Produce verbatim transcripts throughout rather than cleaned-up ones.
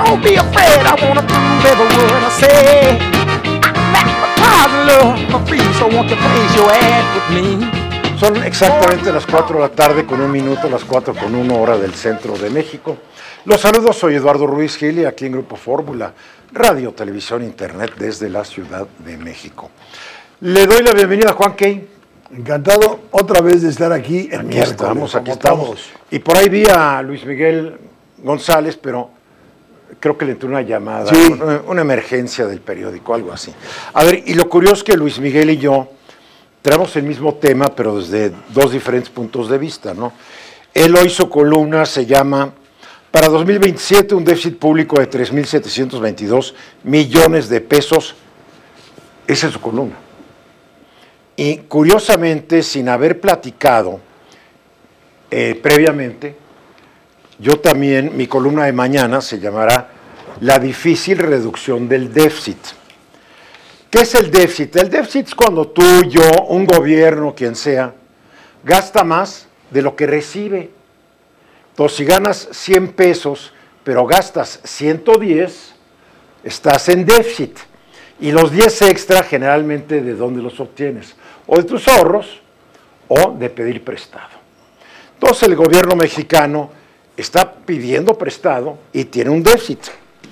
Don't be afraid, I wanna prove every word I say. I'm love, I'm free, so won't you place your ad with me? Son exactamente las cuatro de la tarde con un minuto, las cuatro con una hora del centro de México. Los saludos, soy Eduardo Ruiz Gil y aquí en Grupo Fórmula, radio, televisión, internet desde la Ciudad de México. Le doy la bienvenida a Juan Key. Encantado otra vez de estar aquí el Aquí miércoles, estamos, aquí como estamos. todos. Y por ahí vi a Luis Miguel González, pero creo que le entró una llamada, Sí. una, una emergencia del periódico, algo así. A ver, y lo curioso es que Luis Miguel y yo tenemos el mismo tema, pero desde dos diferentes puntos de vista, ¿no? Él hoy su columna se llama para dos mil veintisiete un déficit público de tres mil setecientos veintidós millones de pesos. Esa es su columna. Y curiosamente, sin haber platicado eh, previamente, yo también, mi columna de mañana se llamará La difícil reducción del déficit. ¿Qué es el déficit? El déficit es cuando tú, yo, un gobierno, quien sea, gasta más de lo que recibe. Entonces, si ganas cien pesos, pero gastas ciento diez, estás en déficit. Y los diez extra, generalmente, ¿de dónde los obtienes? O de tus ahorros, o de pedir prestado. Entonces, el gobierno mexicano está pidiendo prestado y tiene un déficit.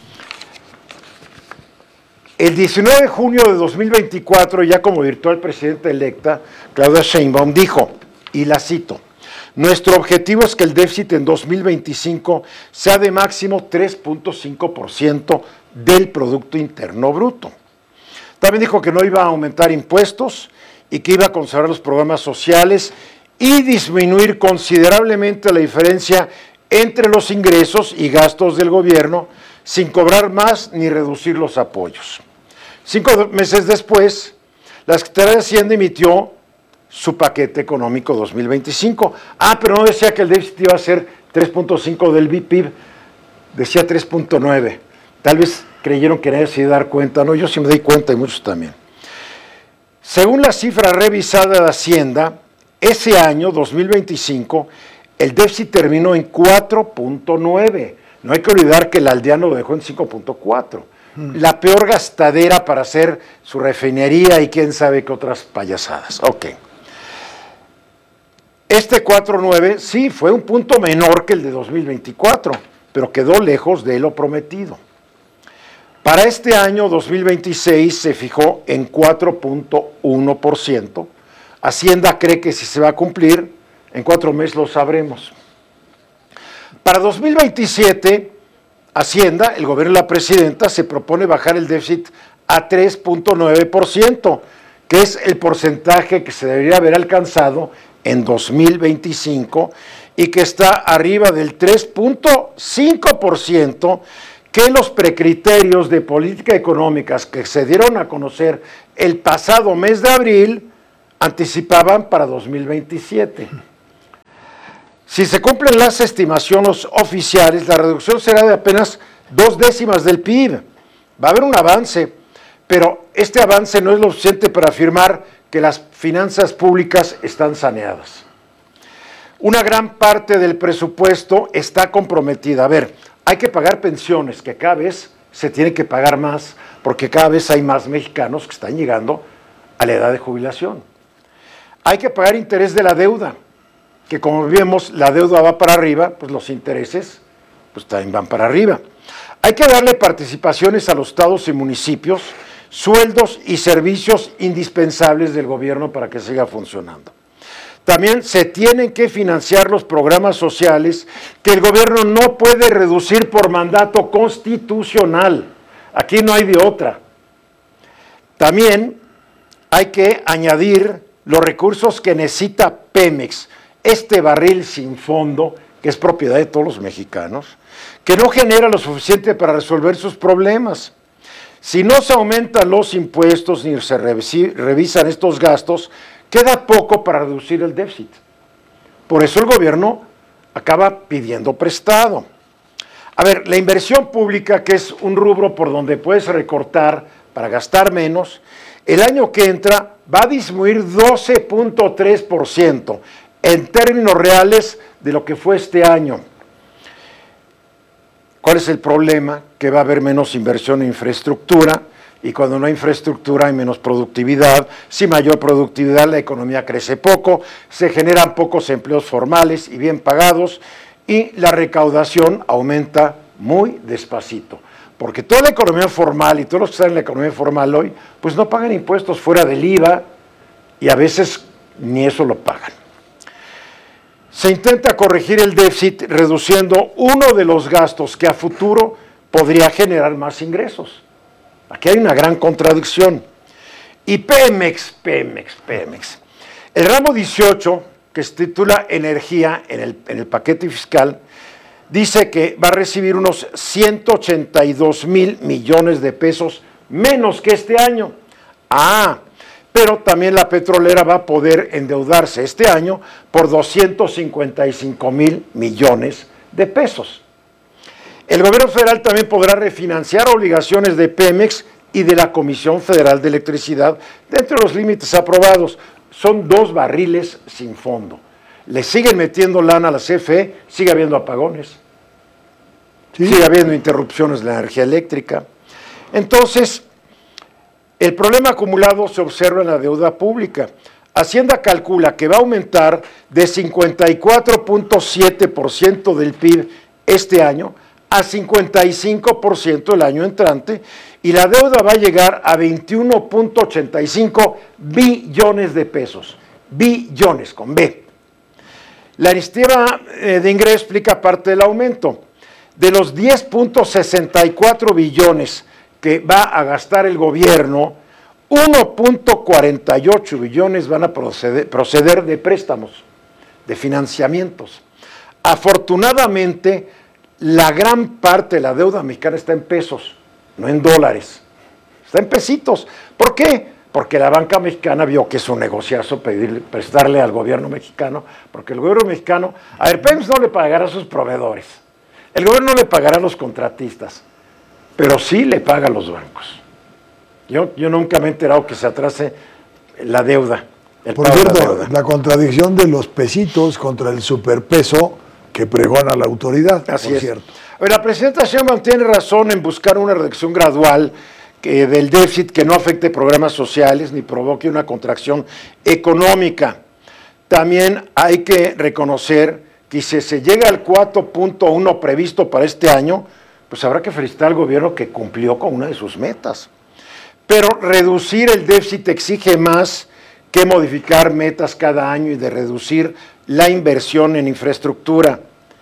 El diecinueve de junio de dos mil veinticuatro, ya como virtual presidenta electa, Claudia Sheinbaum dijo, y la cito, nuestro objetivo es que el déficit en dos mil veinticinco sea de máximo tres punto cinco por ciento del Producto Interno Bruto. También dijo que no iba a aumentar impuestos y que iba a conservar los programas sociales y disminuir considerablemente la diferencia entre los ingresos y gastos del gobierno sin cobrar más ni reducir los apoyos. Cinco meses después, la Secretaría de Hacienda emitió su paquete económico dos mil veinticinco. Ah, pero no decía que el déficit iba a ser tres punto cinco del P I B, decía tres punto nueve. Tal vez creyeron que nadie se iba a dar cuenta. No, yo sí me di cuenta y muchos también. Según la cifra revisada de Hacienda, ese año, dos mil veinticinco, el déficit terminó en cuatro punto nueve. No hay que olvidar que el aldeano lo dejó en cinco punto cuatro. La peor gastadera para hacer su refinería y quién sabe qué otras payasadas. Ok. Este cuatro punto nueve sí fue un punto menor que el de dos mil veinticuatro, pero quedó lejos de lo prometido. Para este año dos mil veintiséis se fijó en cuatro punto uno por ciento. Hacienda cree que si se va a cumplir, en cuatro meses lo sabremos. Para dos mil veintisiete, Hacienda, el gobierno de la presidenta, se propone bajar el déficit a tres punto nueve por ciento, que es el porcentaje que se debería haber alcanzado en dos mil veinticinco y que está arriba del tres punto cinco por ciento que los precriterios de política económica que se dieron a conocer el pasado mes de abril anticipaban para dos mil veintisiete. Si se cumplen las estimaciones oficiales, la reducción será de apenas dos décimas del P I B. Va a haber un avance, pero este avance no es lo suficiente para afirmar que las finanzas públicas están saneadas. Una gran parte del presupuesto está comprometida. A ver, hay que pagar pensiones, que cada vez se tiene que pagar más, porque cada vez hay más mexicanos que están llegando a la edad de jubilación. Hay que pagar interés de la deuda, que como vemos la deuda va para arriba, pues los intereses pues también van para arriba. Hay que darle participaciones a los estados y municipios, sueldos y servicios indispensables del gobierno para que siga funcionando. También se tienen que financiar los programas sociales que el gobierno no puede reducir por mandato constitucional. Aquí no hay de otra. También hay que añadir los recursos que necesita Pemex, este barril sin fondo, que es propiedad de todos los mexicanos, que no genera lo suficiente para resolver sus problemas. Si no se aumentan los impuestos ni se revisan estos gastos, queda poco para reducir el déficit. Por eso el gobierno acaba pidiendo prestado. A ver, la inversión pública, que es un rubro por donde puedes recortar para gastar menos, el año que entra va a disminuir doce punto tres por ciento en términos reales de lo que fue este año. ¿Cuál es el problema? Que va a haber menos inversión en infraestructura, y cuando no hay infraestructura hay menos productividad. Si mayor productividad, la economía crece poco, se generan pocos empleos formales y bien pagados, y la recaudación aumenta muy despacito. Porque toda la economía formal y todos los que están en la economía formal hoy, pues no pagan impuestos fuera del I V A, y a veces ni eso lo pagan. Se intenta corregir el déficit reduciendo uno de los gastos que a futuro podría generar más ingresos. Aquí hay una gran contradicción. Y Pemex, Pemex, Pemex. El ramo dieciocho, que se titula Energía en el, en el paquete fiscal, dice que va a recibir unos ciento ochenta y dos mil millones de pesos menos que este año. Ah, pero también la petrolera va a poder endeudarse este año por doscientos cincuenta y cinco mil millones de pesos. El gobierno federal también podrá refinanciar obligaciones de Pemex y de la Comisión Federal de Electricidad dentro de los límites aprobados. Son dos barriles sin fondo. Le siguen metiendo lana a la C F E, sigue habiendo apagones, ¿sí? Sigue habiendo interrupciones de la energía eléctrica. Entonces, el problema acumulado se observa en la deuda pública. Hacienda calcula que va a aumentar de cincuenta y cuatro punto siete por ciento del P I B este año a cincuenta y cinco por ciento el año entrante, y la deuda va a llegar a veintiuno punto ochenta y cinco billones de pesos. Billones, con B. La iniciativa de ingreso explica parte del aumento. De los diez punto sesenta y cuatro billones que va a gastar el gobierno, uno punto cuarenta y ocho billones van a proceder, proceder de préstamos, de financiamientos. Afortunadamente, la gran parte de la deuda mexicana está en pesos, no en dólares. Está en pesitos. ¿Por qué? Porque la banca mexicana vio que es un negociazo pedirle, prestarle al gobierno mexicano, porque el gobierno mexicano, a ver, Pemex no le pagará a sus proveedores, el gobierno no le pagará a los contratistas, pero sí le paga a los bancos. Yo, yo nunca me he enterado que se atrase la deuda. El Por cierto, la, la contradicción de los pesitos contra el superpeso que pregona la autoridad. Así por es. cierto. A ver, la presidenta Sheinbaum tiene razón en buscar una reducción gradual que, del déficit que no afecte programas sociales ni provoque una contracción económica. También hay que reconocer que si se llega al cuatro punto uno previsto para este año, pues habrá que felicitar al gobierno que cumplió con una de sus metas. Pero reducir el déficit exige más que modificar metas cada año y de reducir la inversión en infraestructura.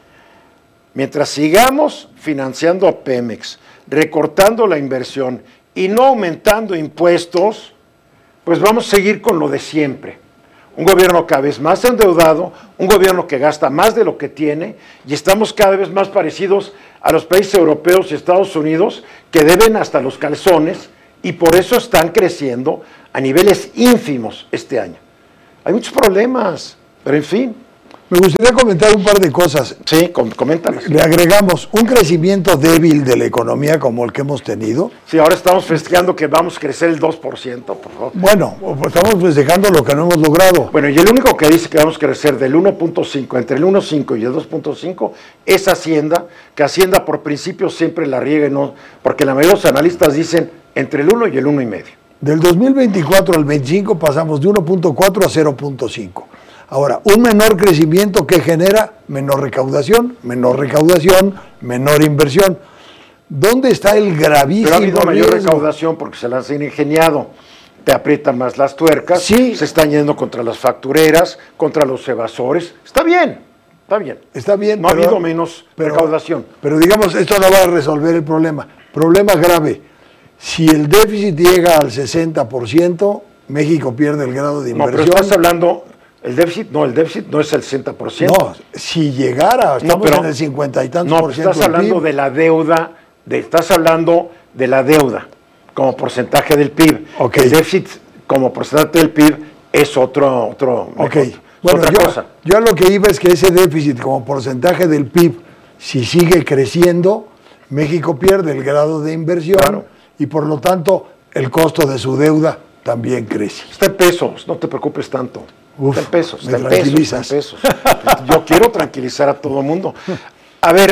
Mientras sigamos financiando a Pemex, recortando la inversión y no aumentando impuestos, pues vamos a seguir con lo de siempre. Un gobierno cada vez más endeudado, un gobierno que gasta más de lo que tiene, y estamos cada vez más parecidos a los países europeos y Estados Unidos, que deben hasta los calzones, y por eso están creciendo a niveles ínfimos este año. Hay muchos problemas, pero en fin. Me gustaría comentar un par de cosas. Sí, com coméntalas. Le agregamos un crecimiento débil de la economía como el que hemos tenido. Sí, ahora estamos festejando que vamos a crecer el dos por ciento, por favor. Bueno, estamos festejando lo que no hemos logrado. Bueno, y el único que dice que vamos a crecer del uno punto cinco, entre el uno punto cinco y el dos punto cinco, es Hacienda, que Hacienda por principio siempre la riega, y no, porque la mayoría de los analistas dicen entre el uno y el uno y medio. Del dos mil veinticuatro al veinticinco pasamos de uno punto cuatro a cero punto cinco. Ahora, un menor crecimiento que genera menor recaudación, menor recaudación, menor inversión. ¿Dónde está el gravísimo Pero ha habido mayor riesgo? recaudación porque se las han ingeniado. Te aprietan más las tuercas, Sí. Se están yendo contra las factureras, contra los evasores. Está bien, está bien. Está bien, No pero- ha habido menos pero- recaudación. Pero digamos, esto no va a resolver el problema. Problema grave. Si el déficit llega al sesenta por ciento, México pierde el grado de No, pero inversión. estás hablando, el déficit, no, el déficit no es el sesenta por ciento. No, si llegara, estamos pero- en el cincuenta y tantos No, por ciento estás del hablando P I B. de la deuda, de, estás hablando de la deuda como porcentaje del P I B. Ok. El déficit como porcentaje del P I B es otro, otro, Ok, es bueno, otra yo, cosa. yo a lo que iba es que ese déficit como porcentaje del P I B, si sigue creciendo, México pierde el grado de inversión, Claro. y por lo tanto el costo de su deuda también crece. Está en pesos, no te preocupes tanto. Uf, está en pesos, me está en pesos, está en tranquilizas. pesos. Yo quiero tranquilizar a todo el mundo. A ver,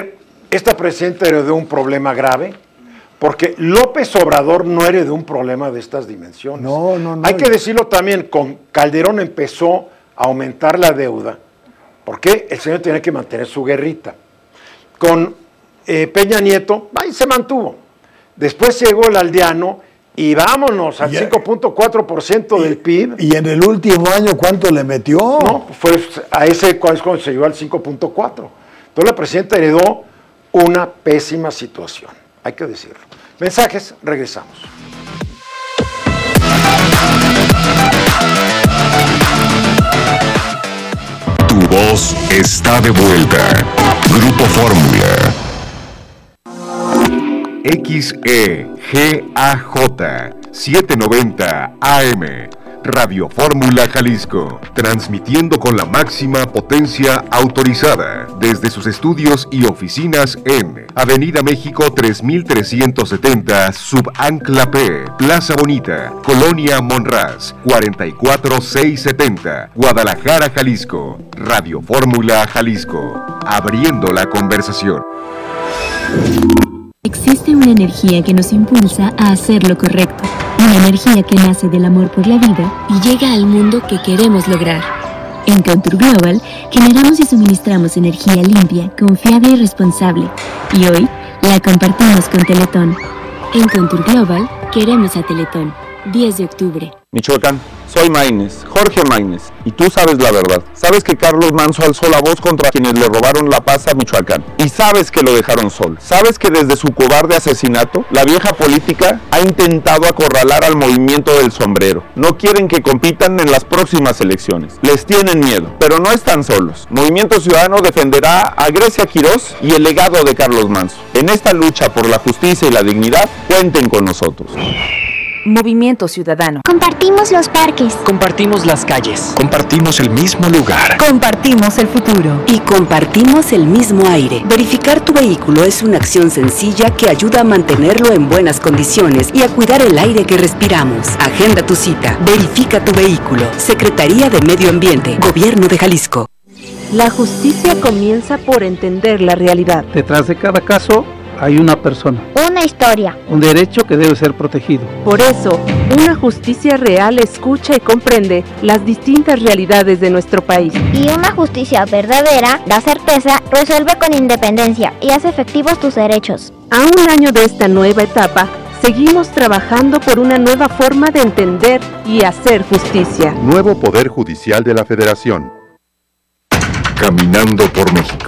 esta presidenta heredó un problema grave, porque López Obrador no heredó un problema de estas dimensiones. No, no, no. Hay que decirlo también, con Calderón empezó a aumentar la deuda, porque el señor tenía que mantener su guerrita. Con eh, Peña Nieto, ahí se mantuvo. Después llegó el aldeano y vámonos al cinco punto cuatro por ciento del P I B. ¿Y en el último año cuánto le metió? No, fue a ese es cuando se llegó al cinco punto cuatro. Entonces la presidenta heredó una pésima situación, hay que decirlo. Mensajes, regresamos. Tu voz está de vuelta. Grupo Fórmula. X E G A J setecientos noventa A M. Radio Fórmula Jalisco, transmitiendo con la máxima potencia autorizada desde sus estudios y oficinas en Avenida México tres mil trescientos setenta, Subancla P, Plaza Bonita, Colonia Monraz, cuarenta y cuatro mil seiscientos setenta, Guadalajara, Jalisco. Radio Fórmula Jalisco, abriendo la conversación. Existe una energía que nos impulsa a hacer lo correcto, una energía que nace del amor por la vida y llega al mundo que queremos lograr. En Contour Global generamos y suministramos energía limpia, confiable y responsable, y hoy la compartimos con Teletón. En Contour Global queremos a Teletón. diez de octubre. Michoacán, soy Maínez, Jorge Maínez, y tú sabes la verdad. Sabes que Carlos Manso alzó la voz contra quienes le robaron la paz a Michoacán, y sabes que lo dejaron solo. Sabes que desde su cobarde asesinato, la vieja política ha intentado acorralar al movimiento del sombrero. No quieren que compitan en las próximas elecciones. Les tienen miedo, pero no están solos. Movimiento Ciudadano defenderá a Grecia Quirós y el legado de Carlos Manso. En esta lucha por la justicia y la dignidad, cuenten con nosotros. Movimiento Ciudadano. Compartimos los parques. Compartimos las calles. Compartimos el mismo lugar. Compartimos el futuro. Y compartimos el mismo aire. Verificar tu vehículo es una acción sencilla que ayuda a mantenerlo en buenas condiciones y a cuidar el aire que respiramos. Agenda tu cita. Verifica tu vehículo. Secretaría de Medio Ambiente. Gobierno de Jalisco. La justicia comienza por entender la realidad. Detrás de cada caso hay una persona. Una historia. Un derecho que debe ser protegido. Por eso, una justicia real escucha y comprende las distintas realidades de nuestro país. Y una justicia verdadera da certeza, resuelve con independencia y hace efectivos tus derechos. A un año de esta nueva etapa, seguimos trabajando por una nueva forma de entender y hacer justicia. Nuevo Poder Judicial de la Federación. Caminando por México.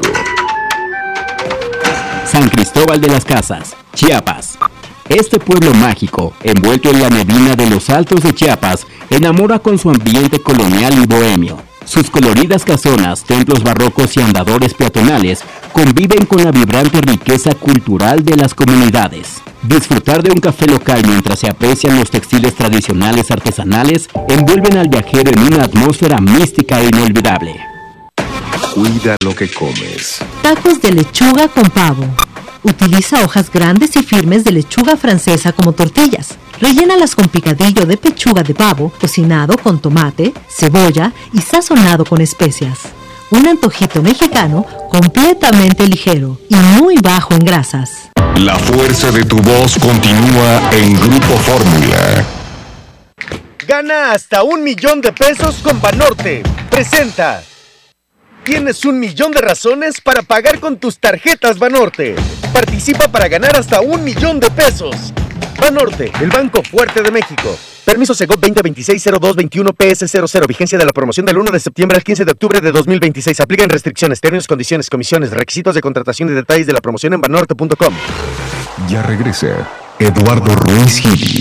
San Cristóbal de las Casas, Chiapas. Este pueblo mágico, envuelto en la neblina de los altos de Chiapas, enamora con su ambiente colonial y bohemio. Sus coloridas casonas, templos barrocos y andadores peatonales conviven con la vibrante riqueza cultural de las comunidades. Disfrutar de un café local mientras se aprecian los textiles tradicionales artesanales envuelven al viajero en una atmósfera mística e inolvidable. Cuida lo que comes. Tacos de lechuga con pavo. Utiliza hojas grandes y firmes de lechuga francesa como tortillas. Rellénalas con picadillo de pechuga de pavo, cocinado con tomate, cebolla y sazonado con especias. Un antojito mexicano completamente ligero y muy bajo en grasas. La fuerza de tu voz continúa en Grupo Fórmula. Gana hasta un millón de pesos con Banorte. Presenta. Tienes un millón de razones para pagar con tus tarjetas Banorte. Participa para ganar hasta un millón de pesos. Banorte, el banco fuerte de México. Permiso Segov veinte veintiséis cero dos veintiuno P S cero cero. Vigencia de la promoción del uno de septiembre al quince de octubre de dos mil veintiséis. Aplican restricciones, términos, condiciones, comisiones, requisitos de contratación y detalles de la promoción en banorte punto com. Ya regresa Eduardo Ruiz Gili.